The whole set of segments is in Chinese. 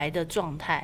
的状态。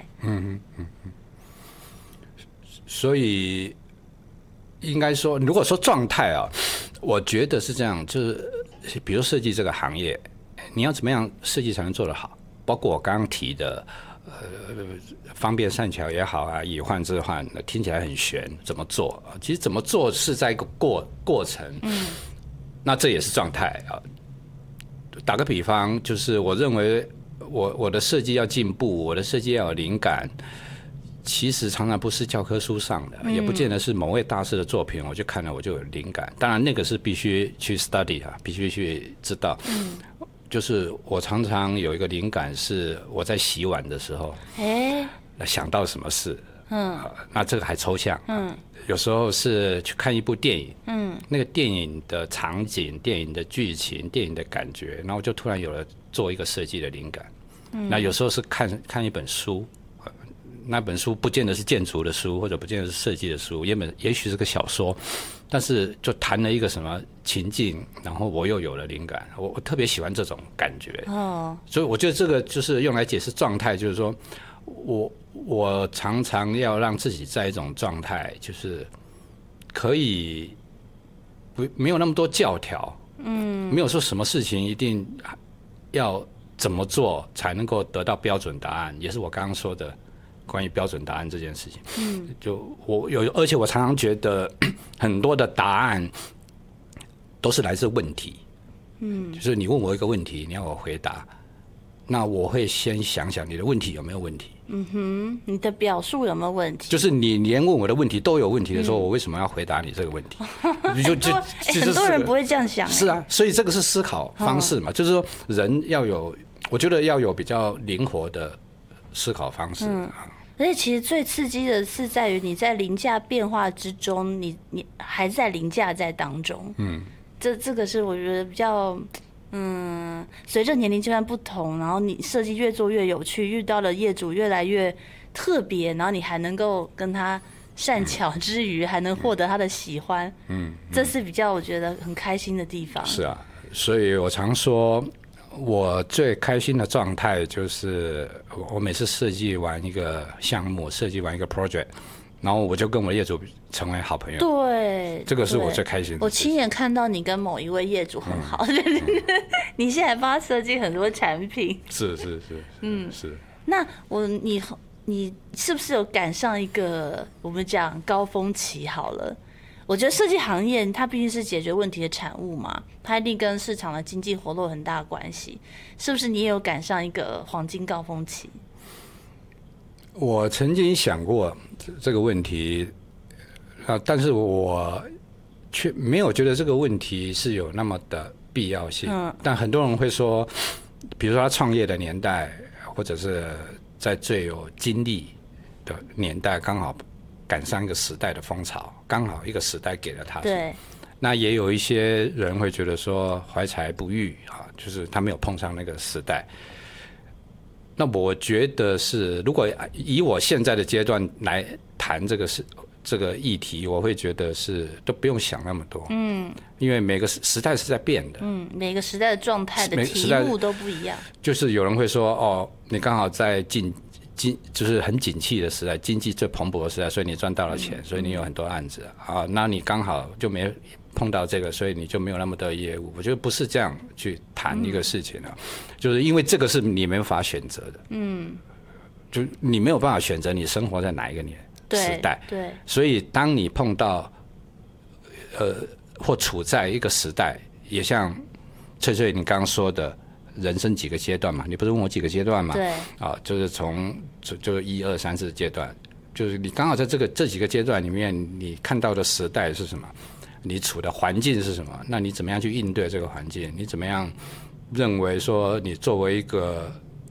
所以应该说，如果说状态啊，我觉得是这样，就是比如设计这个行业，你要怎么样设计才能做得好？包括我刚刚提的，方便善巧也好啊，以患治患，听起来很玄，怎么做？其实怎么做是在一个过程，那这也是状态啊。打个比方，就是我认为我的设计要进步，我的设计要有灵感。其实常常不是教科书上的，也不见得是某位大师的作品，我就看了我就有灵感。当然那个是必须去 study 啊，必须去知道。就是我常常有一个灵感是我在洗碗的时候，想到什么事，那这个还抽象。有时候是去看一部电影，那个电影的场景、电影的剧情、电影的感觉，然后就突然有了做一个设计的灵感。那有时候是看一本书。那本书不见得是建筑的书，或者不见得是设计的书，也许是个小说，但是就谈了一个什么情境，然后我又有了灵感。我特别喜欢这种感觉。所以我觉得这个就是用来解释状态，就是说我常常要让自己在一种状态，就是可以没有那么多教条，没有说什么事情一定要怎么做才能够得到标准答案，也是我刚刚说的。关于标准答案这件事情，而且我常常觉得很多的答案都是来自问题，就是你问我一个问题，你要我回答，那我会先想想你的问题有没有问题， 你的表述有没有问题？ 就是你连问我的问题都有问题的时候，我为什么要回答你这个问题？ 很多人不会这样想。 是啊，所以这个是思考方式嘛，就是说人要有，我觉得要有比较灵活的思考方式。 而且其实最刺激的是在于你在凌驾变化之中，你还在凌驾在当中。这个是我觉得比较，随着年龄阶段不同，然后你设计越做越有趣，遇到了业主越来越特别，然后你还能够跟他善巧之余，还能获得他的喜欢。这是比较我觉得很开心的地方。 是啊，所以我常说。我最开心的状态就是我每次设计完一个项目，设计完一个 project， 然后我就跟我的业主成为好朋友。 对， 这个是我最开心的。 我亲眼看到你跟某一位业主很好，你现在帮他设计很多产品。 是， 那你是不是有赶上一个我们讲高峰期好了？我觉得设计行业它毕竟是解决问题的产物嘛，它一定跟市场的经济活络有很大的关系。是不是你也有赶上一个黄金高峰期？ 我曾经想过这个问题，但是我却没有觉得这个问题是有那么的必要性。但很多人会说，比如说他创业的年代，或者是在最有精力的年代，刚好赶上一个时代的风潮，刚好一个时代给了他。 对。 那也有一些人会觉得说怀才不遇啊，就是他没有碰上那个时代。那我觉得是，如果以我现在的阶段来谈这个议题，我会觉得是都不用想那么多。因为每个时代是在变的。 每个时代的状态的题目都不一样。就是有人会说，哦，你刚好在就是很景气的时代，经济最蓬勃的时代，所以你赚到了钱，所以你有很多案子啊。那你刚好就没碰到这个，所以你就没有那么多业务。我觉得不是这样去谈一个事情啊，就是因为这个是你没法选择的。就你没有办法选择你生活在哪一个时代。 对。 所以当你碰到或处在一个时代，也像翠翠你刚刚说的。人生几个阶段嘛？你不是问我几个阶段嘛？ 对。 就是从就1、2、3、4阶段，就是你刚好在这几个阶段里面，你看到的时代是什么？你处的环境是什么？那你怎么样去应对这个环境？你怎么样认为说你作为一个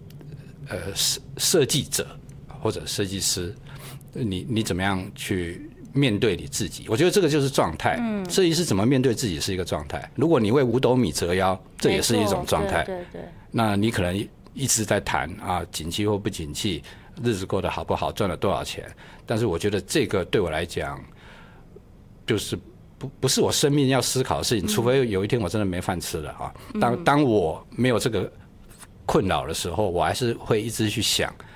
设计者或者设计师，你怎么样去面对你自己？我觉得这个就是状态。设计师怎么面对自己是一个状态。如果你为5斗米折腰，这也是一种状态。 对。 那你可能一直在谈啊，景气或不景气，日子过得好不好，赚了多少钱。但是我觉得这个对我来讲，就是不是我生命要思考的事情，除非有一天我真的没饭吃了啊。当我没有这个困扰的时候，我还是会一直去想